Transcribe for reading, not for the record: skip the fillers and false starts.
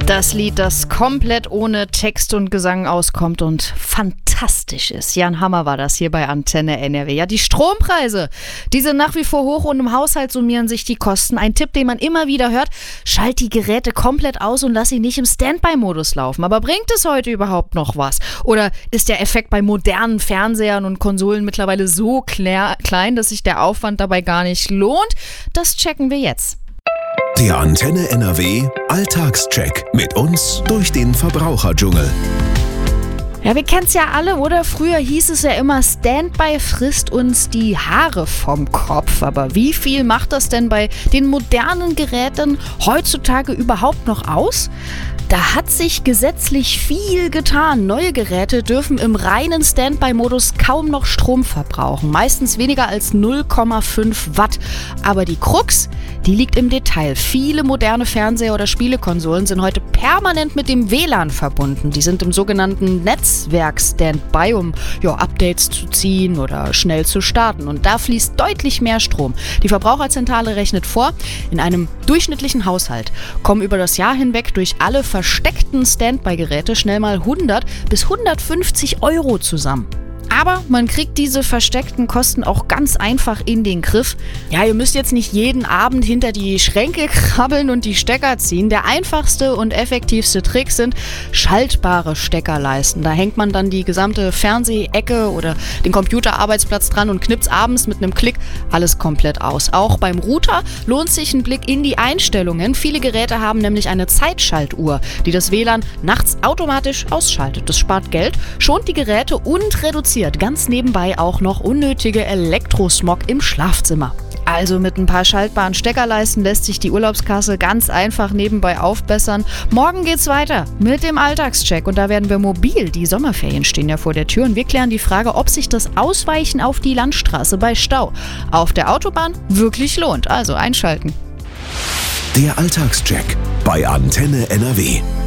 Das Lied, das komplett ohne Text und Gesang auskommt und fantastisch ist. Jan Hammer war das hier bei Antenne NRW. Ja, die Strompreise, die sind nach wie vor hoch und im Haushalt summieren sich die Kosten. Ein Tipp, den man immer wieder hört: Schalt die Geräte komplett aus und lass sie nicht im Standby-Modus laufen. Aber bringt es heute überhaupt noch was? Oder ist der Effekt bei modernen Fernsehern und Konsolen mittlerweile so klein, dass sich der Aufwand dabei gar nicht lohnt? Das checken wir jetzt. Der Antenne NRW Alltagscheck mit uns durch den Verbraucherdschungel. Ja, wir kennen es ja alle, oder? Früher hieß es ja immer, Standby frisst uns die Haare vom Kopf. Aber wie viel macht das denn bei den modernen Geräten heutzutage überhaupt noch aus? Da hat sich gesetzlich viel getan. Neue Geräte dürfen im reinen Standby-Modus kaum noch Strom verbrauchen. Meistens weniger als 0,5 Watt. Aber die Krux, die liegt im Detail. Viele moderne Fernseher oder Spielekonsolen sind heute permanent mit dem WLAN verbunden. Die sind im sogenannten Netzwerk-Standby, um Updates zu ziehen oder schnell zu starten. Und da fließt deutlich mehr Strom. Die Verbraucherzentrale rechnet vor, in einem durchschnittlichen Haushalt kommen über das Jahr hinweg durch alle versteckten Standby-Geräte schnell mal 100 bis 150 Euro zusammen. Aber man kriegt diese versteckten Kosten auch ganz einfach in den Griff. Ja, ihr müsst jetzt nicht jeden Abend hinter die Schränke krabbeln und die Stecker ziehen. Der einfachste und effektivste Trick sind schaltbare Steckerleisten. Da hängt man dann die gesamte Fernsehecke oder den Computerarbeitsplatz dran und knipst abends mit einem Klick alles komplett aus. Auch beim Router lohnt sich ein Blick in die Einstellungen. Viele Geräte haben nämlich eine Zeitschaltuhr, die das WLAN nachts automatisch ausschaltet. Das spart Geld, schont die Geräte und reduziert ganz nebenbei auch noch unnötige Elektrosmog im Schlafzimmer. Also mit ein paar schaltbaren Steckerleisten lässt sich die Urlaubskasse ganz einfach nebenbei aufbessern. Morgen geht's weiter mit dem Alltagscheck und da werden wir mobil. Die Sommerferien stehen ja vor der Tür und wir klären die Frage, ob sich das Ausweichen auf die Landstraße bei Stau auf der Autobahn wirklich lohnt. Also einschalten. Der Alltagscheck bei Antenne NRW.